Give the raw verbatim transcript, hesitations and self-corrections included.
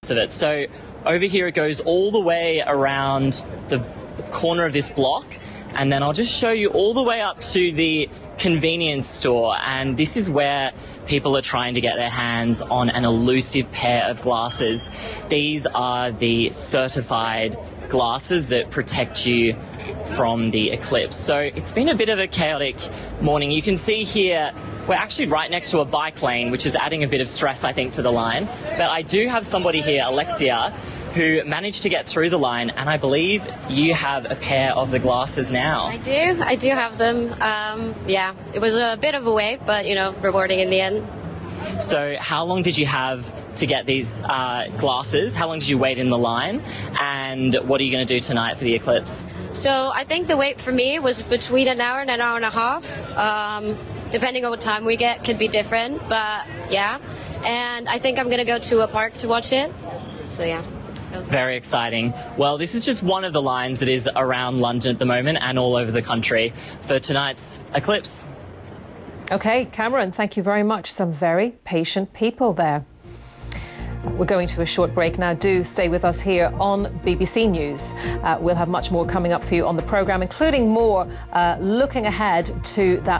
parts of it. So over here it goes all the way around the corner of this block, and then I'll just show you all the way up to the convenience store, and this is where people are trying to get their hands on an elusive pair of glasses. These are the certified glasses that protect you from the eclipse. So it's been a bit of a chaotic morning. You can see here we're actually right next to a bike lane, which is adding a bit of stress, I think, to the line. But I do have somebody here, Alexia, who managed to get through the line, and I believe you have a pair of the glasses now. I do. I do have them. Um, yeah, it was a bit of a wait, but, you know, rewarding in the end. So how long did you have to get these uh, glasses? How long did you wait in the line? And what are you going to do tonight for the eclipse? So I think the wait for me was between an hour and an hour and a half. Um, depending on what time we get, could be different, but yeah. And I think I'm going to go to a park to watch it. So yeah. Very exciting. Well, this is just one of the lines that is around London at the moment and all over the country for tonight's eclipse. OK, Cameron, thank you very much. Some very patient people there. We're going to a short break now. Do stay with us here on B B C News. Uh, we'll have much more coming up for you on the programme, including more uh, looking ahead to that